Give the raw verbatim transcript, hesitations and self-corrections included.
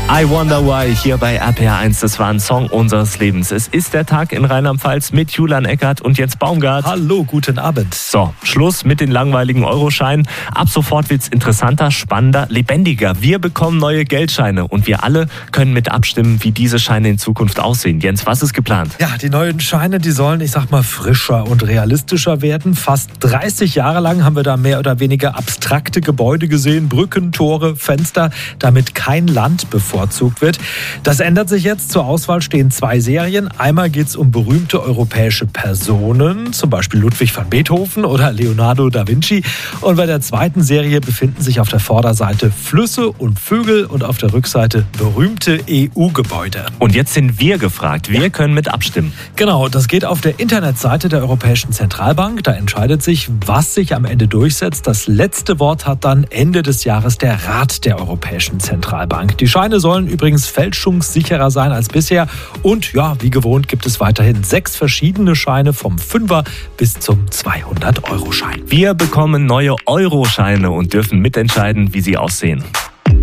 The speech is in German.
I Wonder Why hier bei R P R eins. Das war ein Song unseres Lebens. Es ist der Tag in Rheinland-Pfalz mit Julian Eckert und Jens Baumgart. Hallo, guten Abend. So, Schluss mit den langweiligen Euroscheinen. Ab sofort wird's interessanter, spannender, lebendiger. Wir bekommen neue Geldscheine und wir alle können mit abstimmen, wie diese Scheine in Zukunft aussehen. Jens, was ist geplant? Ja, die neuen Scheine, die sollen, ich sag mal, frischer und realistischer werden. Fast dreißig Jahre lang haben wir da mehr oder weniger abstrakte Gebäude gesehen. Brücken, Tore, Fenster, damit kein Land bevorzugt wird. Das ändert sich jetzt. Zur Auswahl stehen zwei Serien. Einmal geht es um berühmte europäische Personen, zum Beispiel Ludwig van Beethoven oder Leonardo da Vinci. Und bei der zweiten Serie befinden sich auf der Vorderseite Flüsse und Vögel und auf der Rückseite berühmte E U-Gebäude. Und jetzt sind wir gefragt. Wir können mit abstimmen. Genau, das geht auf der Internetseite der Europäischen Zentralbank. Da entscheidet sich, was sich am Ende durchsetzt. Das letzte Wort hat dann Ende des Jahres der Rat der Europäischen Zentralbank. Die Scheine sollen übrigens fälschungssicherer sein als bisher. Und ja, wie gewohnt gibt es weiterhin sechs verschiedene Scheine vom Fünfer bis zum zweihundert Euro Schein. Wir bekommen neue Euroscheine und dürfen mitentscheiden, wie sie aussehen.